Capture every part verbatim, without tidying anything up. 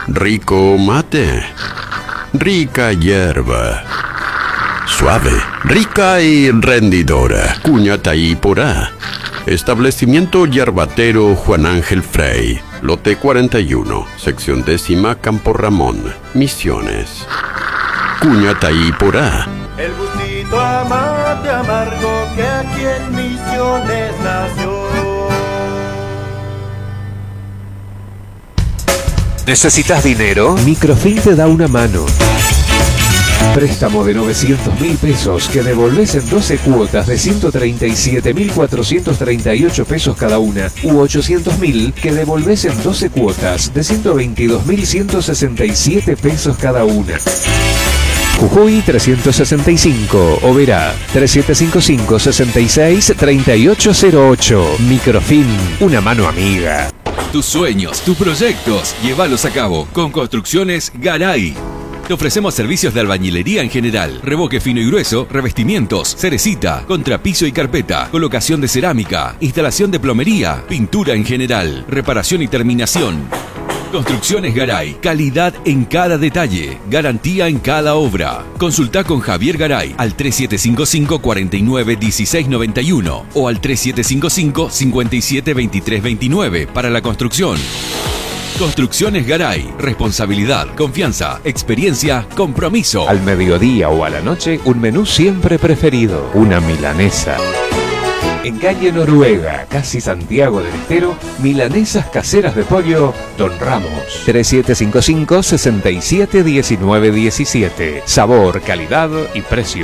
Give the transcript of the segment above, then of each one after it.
Rico mate. Rica hierba. Suave, rica y rendidora. Cuñataí Porá. Establecimiento Yerbatero Juan Ángel Frey. Lote cuarenta y uno, sección décima, Campo Ramón, Misiones. Cuñataí Porá. El gustito amate amargo que aquí en Misiones nació. ¿Necesitas dinero? Microfin te da una mano. Préstamo de novecientos mil pesos que devolvés en doce cuotas de ciento treinta y siete mil cuatrocientos treinta y ocho pesos cada una, u ochocientos mil que devolvés en doce cuotas de ciento veintidós mil ciento sesenta y siete pesos cada una. Jujuy trescientos sesenta y cinco, Oberá, tres siete cinco cinco, seis seis, tres ocho cero ocho. Microfin, una mano amiga. Tus sueños, tus proyectos, llévalos a cabo con Construcciones Garay. Te ofrecemos servicios de albañilería en general, revoque fino y grueso, revestimientos, cerecita, contrapiso y carpeta, colocación de cerámica, instalación de plomería, pintura en general, reparación y terminación. Construcciones Garay, calidad en cada detalle, garantía en cada obra. Consulta con Javier Garay al tres siete cinco cinco, cuatro nueve, uno seis nueve uno o al tres siete cinco cinco, cinco siete dos tres dos nueve para la construcción. Construcciones Garay, responsabilidad, confianza, experiencia, compromiso. Al mediodía o a la noche, un menú siempre preferido, una milanesa. En calle Noruega, casi Santiago del Estero, milanesas caseras de pollo Don Ramos. tres siete cinco cinco, seis siete uno nueve uno siete. Sabor, calidad y precio.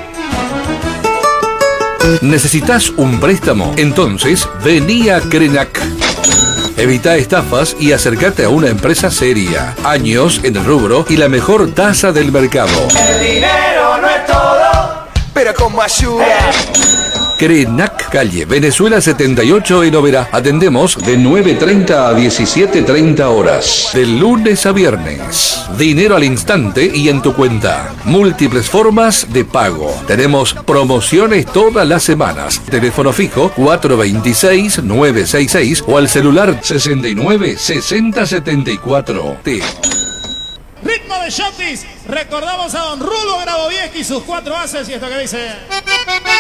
¿Necesitas un préstamo? Entonces, vení a Crenac. Evita estafas y acércate a una empresa seria. Años en el rubro y la mejor tasa del mercado. El dinero no es todo, pero como ayuda. Crenac, calle Venezuela setenta y ocho en Oberá. Atendemos de nueve treinta a diecisiete treinta horas. De lunes a viernes. Dinero al instante y en tu cuenta. Múltiples formas de pago. Tenemos promociones todas las semanas. Teléfono fijo cuatro dos seis, nueve seis seis o al celular sesenta y nueve, sesenta, setenta y cuatro. T. Ritmo de Shotis. Recordamos a don Rulo Grabovieski y sus cuatro haces y esto que dice...